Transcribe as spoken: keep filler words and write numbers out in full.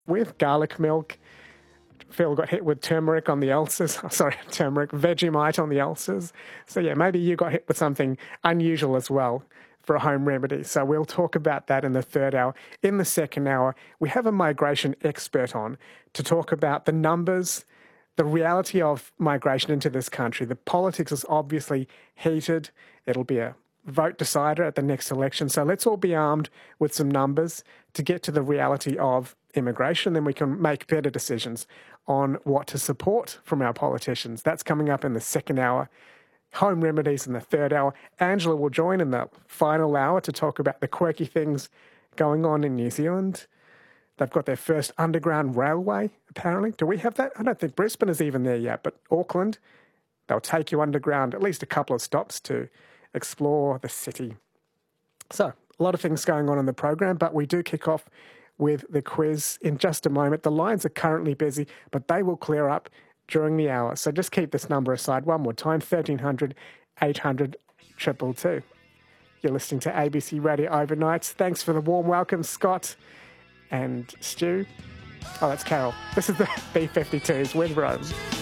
with garlic milk. Phil got hit with turmeric on the ulcers. Oh, sorry, turmeric, Vegemite on the ulcers. So yeah, maybe you got hit with something unusual as well for a home remedy. So we'll talk about that in the third hour. In the second hour, we have a migration expert on to talk about the numbers, the reality of migration into this country. The politics is obviously heated. It'll be a vote decider at the next election. So let's all be armed with some numbers to get to the reality of immigration. Then we can make better decisions on what to support from our politicians. That's coming up in the second hour. Home remedies in the third hour. Angela will join in the final hour to talk about the quirky things going on in New Zealand. They've got their first underground railway, apparently. Do we have that? I don't think Brisbane is even there yet, but Auckland, they'll take you underground at least a couple of stops to explore the city. So, a lot of things going on in the program, but we do kick off with the quiz in just a moment. The lines are currently busy, but they will clear up during the hour. So just keep this number aside one more time, thirteen hundred, eight hundred, two two two. You're listening to A B C Radio Overnights. Thanks for the warm welcome, Scott and Stu. Oh, that's Carol. This is the B fifty-twos with Rome.